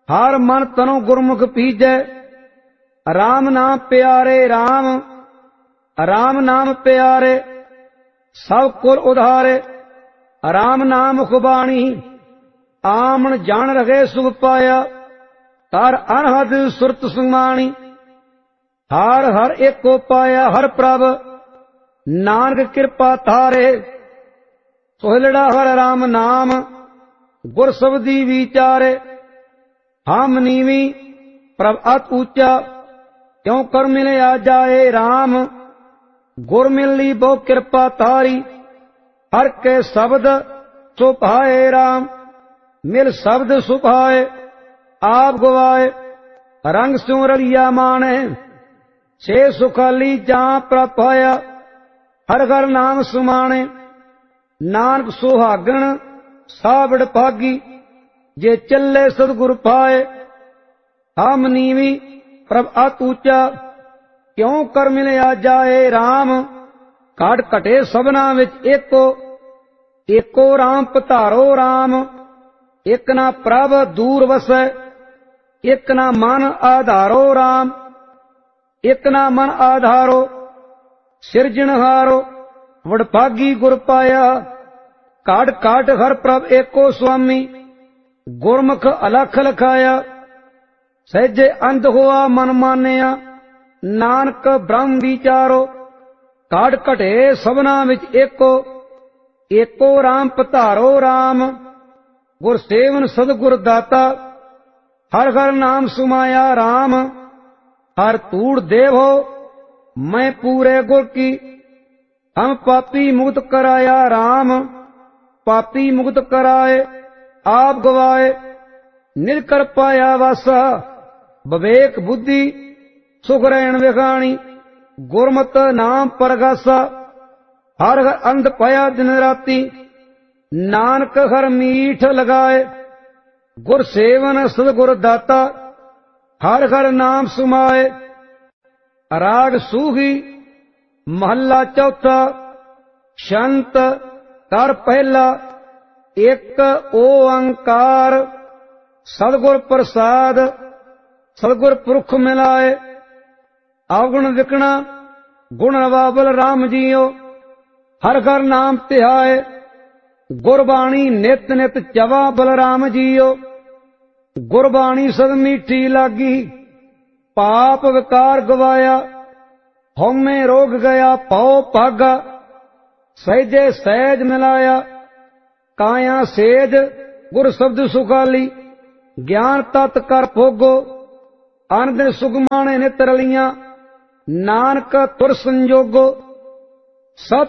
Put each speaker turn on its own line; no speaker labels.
हर मन तनो गुरमुख पीजै। राम नाम प्यारे राम, राम नाम प्यारे सब कुल उधारे। राम नाम मुखबाणी आमन जान रखे सुख पाया। तार अनहद सुरत सुमाणी हर हर एको पाया। हर प्रभ नानक कृपा थारे सोहलड़ा हर राम नाम गुर सबदी विचारे। हम नीवी प्रभ अत ऊंचा क्यों कर मिले आ जाए राम। गुर मिली बहु कृपा थारी हर के शब्द सुभाए राम। मिल शब्द सुभाए आप गवाए रंग स्यों रलिया माने। छे सुखाली जहां प्राप्त होया हर घर नाम सुमाने। नानक सुहागण साबड़ भागी जे चले सतगुर पाए। हम नीवी प्रभ अत ऊंचा क्यों कर मिले आ जाए राम। घट घटे सबना विच एको एको राम पधारो राम। एक ना प्रभ दूर वसै एक ना मन आधारो राम। एक ना मन आधारो सिरजनहारो वडभागी गुर पाया। काट काट हर प्रभ एको स्वामी गुरमुख अलख लखाया। सहजे अंध हुआ मन मानिया नानक ब्रह्म विचारो। काट घटे सबना विच एको एको राम पधारो राम। गुर सेवन सदगुर दाता हर हर नाम सुमाया राम। हर तूड़ देव हो मैं पूरे गुर की हम पापी मुक्त कराया राम। पापी मुक्त कराए आप गवाए निज कर पाया वासा। विवेक बुद्धि सुख रहन विखाणी गुरमत नाम परगासा। हर हर अंध पाया दिन राती नानक हर मीठ लगाए। गुर सेवन सदगुर दाता हर हर नाम सुमाए। राग सूही महला चौथा शंत कर पहला एक ओंकार। सदगुर प्रसाद सदगुर पुरख मिलाए। अवगुण विकणा गुण नवाबल राम जियो हर हर नाम तिहाए। गुरबाणी नित नित चवा बलराम जियो। गुरबाणी सद मीठी लागी पाप विकार गवाया। हौमे रोग गया पाओ भागा सहजे सहज मिलाया। काया सेज गुर शब्द सुखाली ज्ञान तत् कर भोगो। आनंद सुगमाने नित रलियां नानक तुर संजोगो। सब